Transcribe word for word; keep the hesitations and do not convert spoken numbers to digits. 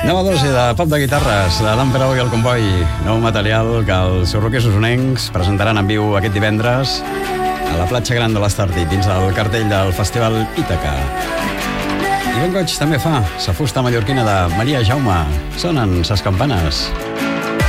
Nova dosi de pop de guitarres de Dan Perau i el Comboi, nou material que els roquers usonencs presentaran en viu aquest divendres a la platja gran de l'Estartit, dins del cartell del Festival Ítaca. I Ben Goig també fa sa fusta mallorquina de Maria Jaume. Sonen ses campanes.